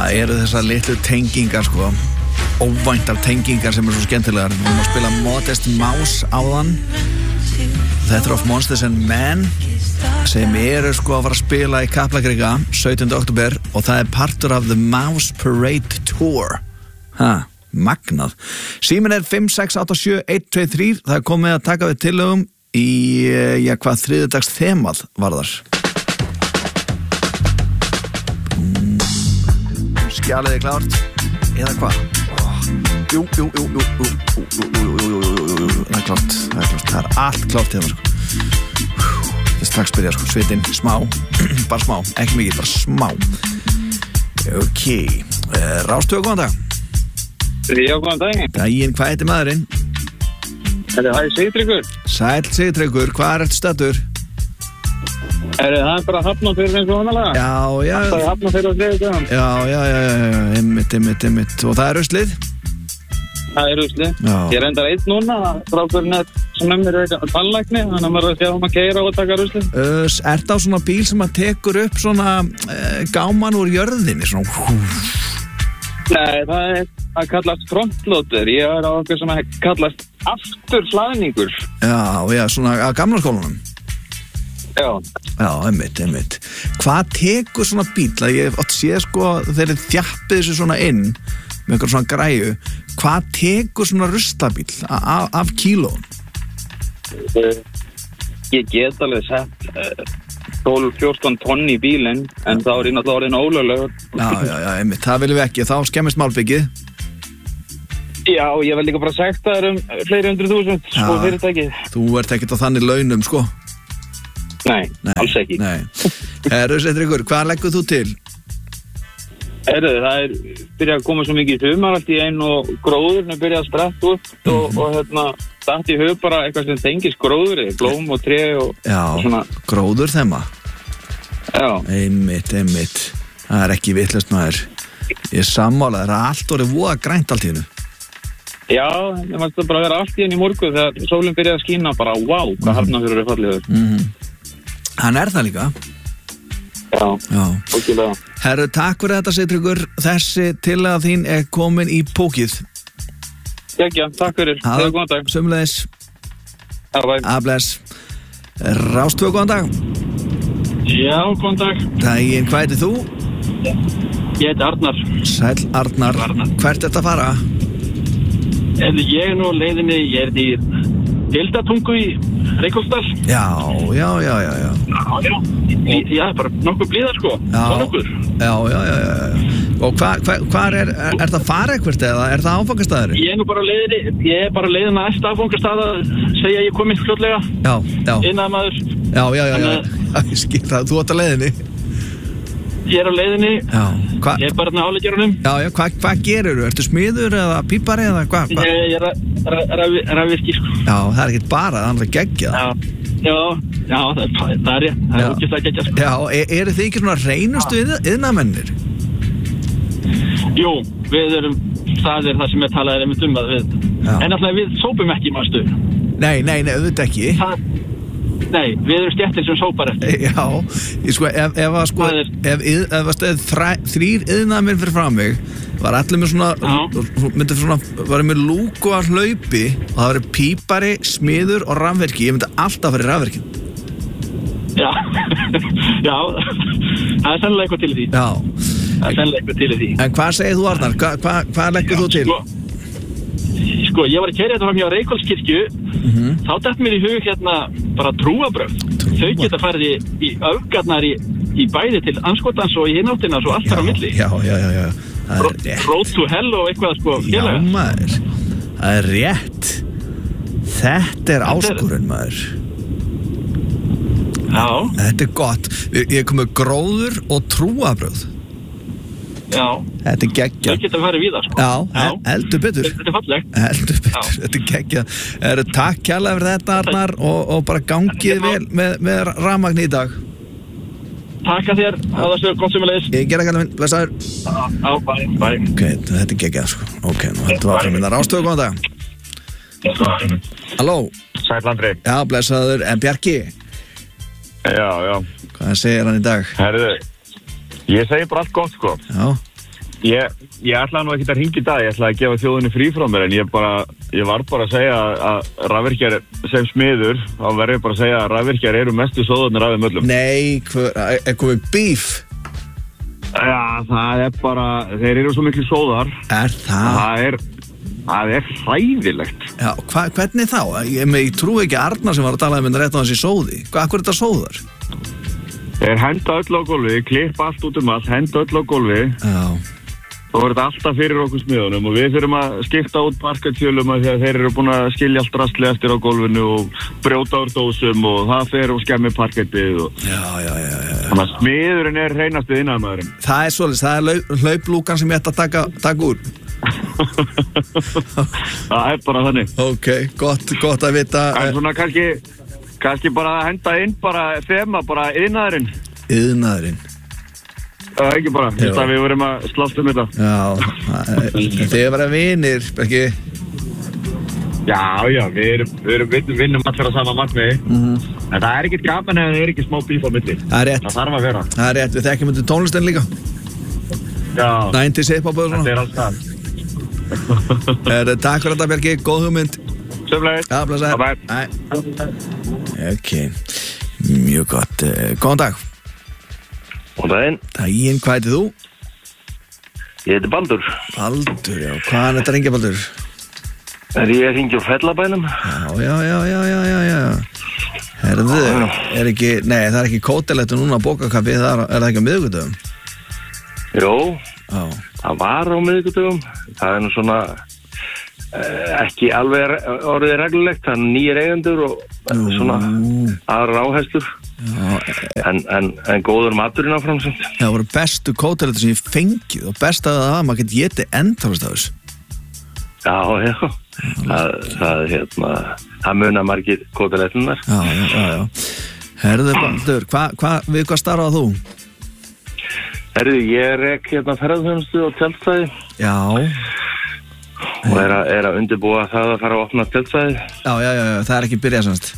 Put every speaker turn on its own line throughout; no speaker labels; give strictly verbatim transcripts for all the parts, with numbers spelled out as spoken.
Það eru þessar litlu tengingar sko, óvæntar tengingar sem eru svo skemmtilegar. Við erum að spila Modest Mouse áðan. Þetta er of Monsters and Men sem eru sko að fara að spila í Kaplakrika sautjánda október og það er partur af The Mouse Parade Tour. Ha, magnað. Síminn er fimm sex átta sjö eitt tvö þrjú. Það er komið að taka við tillögum í, já, hvað þriðjudags þemað varðar. Skjalið er klárt eða hvað? Oh. Jú, jú, jú, jú, jú, jú, jú, jú, jú, jú, jú, það er klárt, það er klárt, það er allt klárt hérna sko. Það er strax byrjað sko, svitinn, smá, bara smá, ekki mikið, bara smá. Ok, uh, Rástöðu, góðan dag.
Já, góðan dag.
Daginn, hvað heitir maðurinn?
Þetta er Hæ Sigtryggur.
Sæll Sigtryggur, hvað er þetta staddur?
Er það bara Hafnarfjörð eins og vanalega?
Já, já.
Það er Hafnarfjörð og þriðjudagann.
Já, já, já, já, einmitt, einmitt, einmitt. Og það er ruslið?
Það er ruslið.
Já.
Ég er endar einn núna, strákurinn er sem um mér er tannlækni, þannig að maður er að sjá um að keyra og taka ruslið.
Uh, er það á svona bíl sem að tekur upp svona uh, gáman úr jörðinni, svona?
Nei, það er að kallast frontloader. Ég er á okkur sem að kallast afturhlaðningur.
Já, já, svona að gamla skólanum.
Já.
Já, einmitt, einmitt. Hvað tekur svona bíl? Ég hef átt séð sko þeir þjappið þessu svona inn með eitthvað svona græju. Hvað tekur svona ruslabíl af, af kílóum?
Ég get alveg sett tólf til fjórtán tonn í bílinn, en þá er ég náttúrulega orðinn ólöglegur.
Já, já, já, einmitt. Það viljum við ekki. Þá skemmist málbyggið.
Já, ég vil líka bara sagt það um fleiri hundru þúsund sko fyrirtækið.
Þú ert ekkert á þannig launum sko.
Nei, nei, alls ekki.
Nei. Herru Sigtryggur, hvað leggur þú til?
Herru, það er byrjað að koma svo mikið í sumar allt í einu og gróðurinn er byrjað að spretta upp og, mm-hmm. og hérna, datt í hug bara eitthvað sem tengist gróðri, blóm og tré og,
já,
og svona.
Gróður þemma.
Já.
Einmitt, einmitt. Það er ekki vitlaust maður. Ég sammála, það er allt orðið voða grænt allt í hennu.
Já, það mást bara vera allt í hennu í morgun þegar sólinn byrjaði að skína bara, wow, hvað mm-hmm. Hafnarfjörður er fallegur.
Mhm. Hann er það líka.
Já,
já.
Ókvæðlega.
Herru, takk fyrir þetta Sigtryggur. Þessi tillaga þín er komin í pókið.
Jækja, takk fyrir. Það er góðan dag.
Sömuleiðis.
Já, bæ.
Abless. Rástvö, góðan dag.
Já, góðan dag.
Daginn, hvað heitir þú?
Ég heiti Arnar.
Sæll Arnar.
Arnar.
Hvert er þetta að fara?
Ég er nú á leiðinni, ég er í Hildatungu í Reykholtsdal.
Já, já, já, já, já.
Já, já. Já, bara nokkuð blíðar sko.
Já.
Svo nokkuð.
Já, já, já, já. Og hvað hva, hva er, er, er það fara eitthvað eða er það áfangastæður?
Ég er nú bara á leiðinni, ég er bara á leiðinni að eftir áfangastæð að segja að ég komi fljótlega.
Já, já.
Innan maður.
Já, já, já, já. Ég skil það, þú ert á leiðinni.
Ég er á leiðinni.
Já. Hva?
Ég er bara með áleggjarunum.
Já, já, hvað hva gerir þú? Ertu smiður eða pípari eða hvað? Hva?
Ég, ég er rafvirki sko.
Já, það er ekkert bara, það er að gegja það.
Já. Já, já, það er, það er rétt, það er ógeðslega geggjað sko.
Já, er, eru þið ekki svona reynustu iðnamennir?
Jú, við erum, það er það sem ég talaði einmitt um að við, já. En alltaf við sópum ekki mástu.
Nei, nei, nei, auðvitað ekki.
Það, nei, við erum stjættir sem sópar eftir.
Já, ég sko, ef, ef að sko, er, ef, ef, ef að stöð þrýr iðnamenn fyrir fram mig, var allir með svona, myndi svona, var með lúku að hlaupi og það var pípari, smiður og rafverki. Ég myndi alltaf fara í rafverkin.
Já, já, það er sennilega eitthvað til í því.
Já.
Það er sennilega eitthvað til í því.
En hvað segir þú, Arnar? Hva, hva, hvað leggur þú til?
Sko, sko, ég var að keyra þetta fram hjá Reykholtskirkju,
mm-hmm.
þá datt mér í hug hérna bara trúabrögð. Þau geta farið í, í öfgarnar í, í bæði til anskotans og í hináttina og allt þar á milli.
Já, já, já, já. Það er rétt.
Road to hell og eitthvað sko félaga.
Já, maður. Það er rétt. Þetta er áskorun, maður.
Já.
Þetta er gott. Ég er komið gróður og trúabröð.
Já.
Þetta er geggjað.
Þau geta farið víða sko.
Já, Já. heldur betur.
Þetta er fallegt.
Heldur betur. Já. Þetta er geggjað. Er, takk kærlega fyrir þetta, Arnar, og, og bara gangið vel með, með rafmagn í dag.
Takk að þér, að það séu gott sem að leiðis.
Ég gera kallið minn, blessaður.
Já, bæ, bæ.
Ok, þetta er geggjað sko. Ok, nú hættum við áfram minna. Rástöðu, góðan dag. Halló.
Sæll Andri.
Já, blessaður. En Bjarki?
Já, já.
Hvað segir hann í dag?
Herðu, ég segi bara allt gott sko.
Já.
Ég, ég ætlaði nú ekki að hringa í dag, ég ætlaði að gefa þjóðinni frí frá mér, en ég bara, ég var bara að segja að rafvirkjar sem smiður, þá verður ég bara að segja að rafvirkjar eru mestu sóðarnir af þeim öllum.
Nei, hver, er komið bíf?
Já, það er bara, þeir eru svo miklu sóðar.
Er það?
Það er, það er hræðilegt.
Já, hva, hvernig þá? Ég, ég trú ekki að Arnar sem var að tala um þetta rétt á hans í sóði. Hvað, hvað er þetta sóðar?
Þeir henda öll á gólfi, klippa allt út um allt, henda öll á gólfi.
Já.
Þá er þetta alltaf fyrir okkur smiðunum og við þurfum að skipta út parkettjölum að því að þeir eru búin að skilja allt rastlega eftir á gólfinu og brjóta úr dósum og það fer og skemmir parkettið og...
Já, já, já, já.
Þannig að smiðurinn er hreinasti iðnaðarmaðurinn.
Það er svolítið, það er hlauplúkan sem ég ætti að taka, taka úr.
Það er bara þannig.
Ok, gott, gott að vita.
En svona kannski, kannski bara að henda inn bara þema, bara iðnaðarinn.
Iðnaðarinn.
Það er ekki bara, þess að við vorum að slást um þetta.
Já, þið er bara vinir, ekki?
Já, já, við erum, við erum vinnum, vinnum allir á sama markmiði.
Mm-hmm.
En það er ekkert gaman ef það er ekki smá bíf á milli.
Það er rétt.
Það þarf að vera.
Það er rétt, við þekkjum undir tónlistin líka.
Já.
Næntís hip-hop og svona.
Þetta er alls það.
Er, takk fyrir þetta, Bjarki, góð hugmynd.
Sömuleiðis.
Já, blessaður.
Bye.
Ok, mjög gott. Góðan dag.
Góðan daginn.
Daginn, hvað heitir þú?
Ég heiti Baldur.
Baldur, já. Hvað er þetta ringja, Baldur?
Er ég að ringja á Fellabænum?
Já, já, já, já, já, já, já. Herðu, er ekki, nei, það er ekki kótilettu núna að bóka kaffi, það er, er það ekki á miðvikudögum?
Jó,
Já.
það var á miðvikudögum. Það er nú svona eh, ekki alveg orðið reglulegt, það er nýjir eigendur og
Jú.
svona aðrar áherslur.
Já,
En, en, en góður maturinn áfram samt.
það voru bestu kótilettu sem ég fengið og best að það, maður geti getið endalast af þessu.
Já, já. Það, það, hérna, það munar margir kótalettunar.
Já, já, já, já. Herðu, Baldur, hvað, hva, við hvað starfað þú?
Herðu, ég er ekki hérna ferðarþjónustu og tjaldstæði
Já,
og er að, er að undirbúa það að fara að opna tjaldstæði.
já, já, já, það er ekki byrjað semst.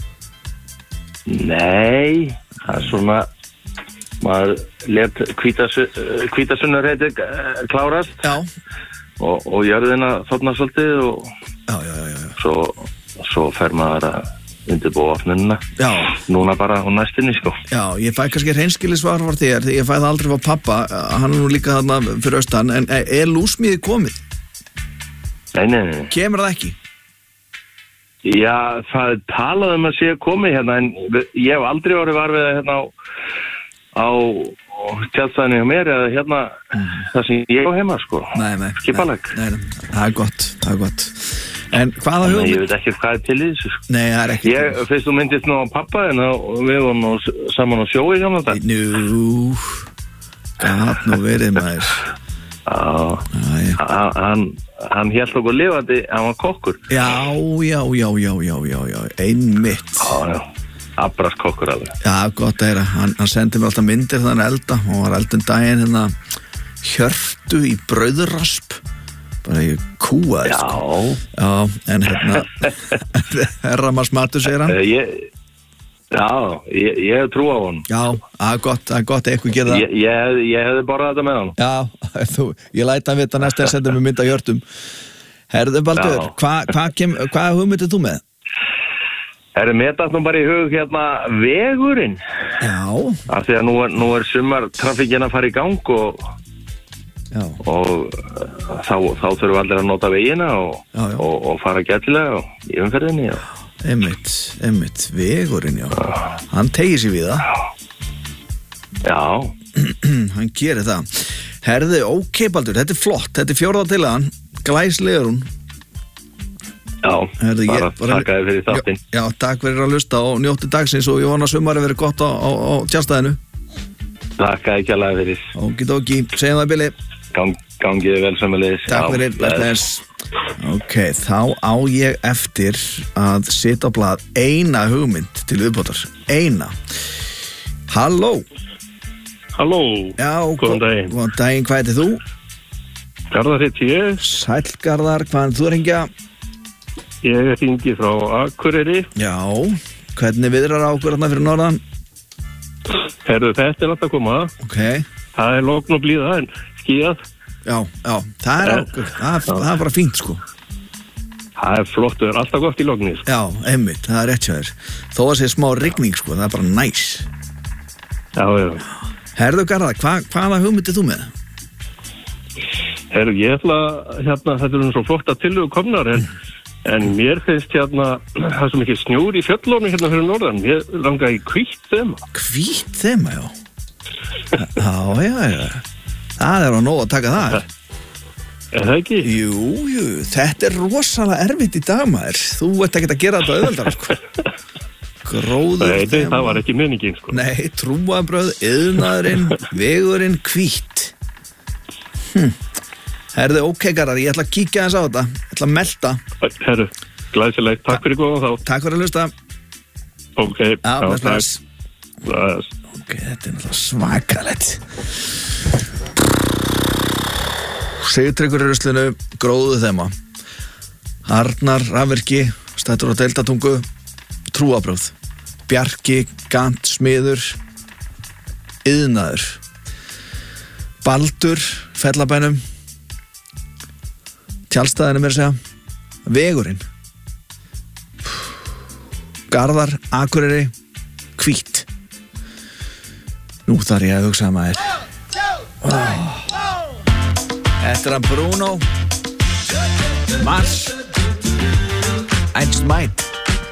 Nei, það er svona, maður let hvítasunnar heiti klárast
Já,
og, og jörðina þarna svolítið og
já, já, já, já.
svo, svo fer maður að undirbúa opnunina.
Já.
Núna bara á næstinni, sko.
Já, ég fæ kannski hreinskilisvar var þér, því ég fæ það aldrei frá pappa, hann er nú líka þarna fyrir austan, en er lúsmíði komið?
Nei, nei, nei.
Kemur það ekki?
Já, það er talað um að sé komið hérna, en ég hef aldrei orðið var við það hérna á, á tjaldstæðinu hjá mér eða hérna mm. það sem ég á heima, sko.
Nei, nei.
Skipaleg.
Nei, nei, það er gott, það er gott. En hvaða hugmynd?
Ég veit ekki hvað er til í þessu.
Nei, það er ekki.
Ég, fyrst þú myndist nú á pappa en við vorum nú saman á sjói hjá þetta.
Nú, gaf nú verið maður.
Já, hann, hann hélt okkur lifandi, hann var kokkur.
Já, já, já, já, já, já, já, einmitt.
Já, já, Abbras kokkur alveg.
Já, gott að heyra, hann, hann sendi mér alltaf myndir þannig elda, og var eldum daginn hérna hjörtu í brauðrasp, bara ég kúaði,
Já.
sko. Já, en hérna, herra maður smatur, segir hann.
Ég... Já, ég, ég hef trú á hann.
Já, það er gott, það er gott að eitthvað gera það.
Ég, ég, hef, ég hefði borðað þetta með hann.
Já, þú, ég læta hann vita næst að senda mér mynd af hjörtum. Herðu, Baldur,
Já.
hvað hva hva hugmyndið þú með?
Herðu, mér datt nú bara í hug hérna vegurinn.
Já.
Af því að nú er, nú er sumartrafíkin að fara í gang og,
Já.
og þá, þá þurfum allir að nota vegina og,
Já, já.
og, og fara gætilega í umferðinni. Já.
Einmitt, einmitt, vegurinn, já. Hann tegir sér við það.
Já.
Hann gerir það. Herðu, ok, Baldur, þetta er flott, þetta er fjórða tillagan, glæslegur hún.
Já,
Herðu,
bara
ég- bara-
þakka þér fyrir þáttinn.
Já, já, takk fyrir að hlusta og njótti dagsins og ég vona að sumari verið gott á, á, á tjálstæðinu.
Þakka ekki alveg fyrir.
Okidoki, segjum það, Billy.
Gang, gangið vel sömuleiðis.
Takk
Já,
fyrir, bless, bless. Ok, þá á ég eftir að setja á blað eina hugmynd til viðbótar. Eina. Halló.
Halló,
Já,
góðan daginn.
Góðan daginn, hvað heitir þú?
Garðar heiti ég.
Sælgarðar, hvað er þú að ringja?
Ég hringi frá Akureyri.
Já, hvernig viðrar á okkur þarna fyrir norðan?
Herðu, þetta er alltaf að koma.
Ok,
Það er logn og blíða en skíðað.
Já, já, það er,
Eh,
ákveð, það, er- það er bara fínt sko.
Það er flott, það er alltaf gott í logni sko.
Já, einmitt, það er rétt hjá þér. Þó að sé smá rigning sko, það er bara næs.
Já, já.
Herðu Garðar, hva, hvaða hugmyndið þú með?
Herru, ég ætla, hérna, þetta er svo flott að tillögu komnar, en, en mér finnst hérna, það er svo mikið snjór í fjöllónu hérna fyrir norðan, ég langa í hvítt þema.
Hvítt þema, já. Já, já, já. Það er á nóg að taka það.
Er það ekki?
Jú, jú, þetta er rosalega erfitt í dag, maður. Þú ert ekki að gera þetta auðveldara, sko. Gróður
Nei, nei, það var ekki menningin, sko.
Nei, trúabröð, iðnaðurinn, vegurinn, hvítt. Hm. Herðu, ok, Garðar, ég ætla að kíkja þess á þetta. Ég ætla að melta.
Herru, glæsilegt, takk fyrir góðan þá.
Takk fyrir að hlusta.
Ok,
Já, bless, bless.
Bless.
Ok, þetta er náttúrulega svakalegt. Sigtryggur í ruslinu, gróðu þema. Arnar, rafvirki, stættur á Deildatungu, trúabröð. Bjarki, Gant, smiður, iðnaður. Baldur, Fellabænum, Tjaldstæðinu mér að segja, vegurinn. Garðar, Akureyri, hvítt. Nú þarf ég að hugsa að maður. Oh. Þetta er hann Bruno Mars Einst Mætt